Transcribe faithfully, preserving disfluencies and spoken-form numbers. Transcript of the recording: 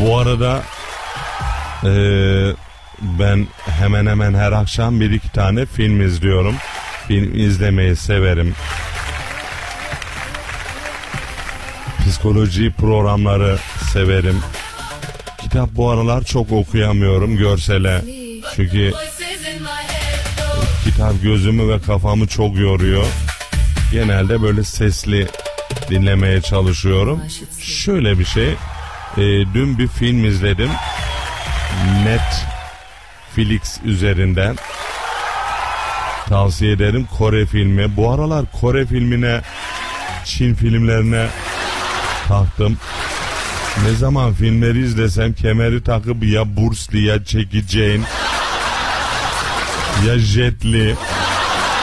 Bu arada ee, ben hemen hemen her akşam bir iki tane film izliyorum. Film izlemeyi severim. Psikoloji programları severim. Kitap bu aralar çok okuyamıyorum görsele. Çünkü kitap gözümü ve kafamı çok yoruyor. Genelde böyle sesli dinlemeye çalışıyorum. Şöyle bir şey. E, dün bir film izledim. Netflix üzerinden. Tavsiye ederim, Kore filmi. Bu aralar Kore filmine, Çin filmlerine taktım. Ne zaman filmleri izlesem kemeri takıp ya Bruce Lee ya Jackie Chan ya Jet Li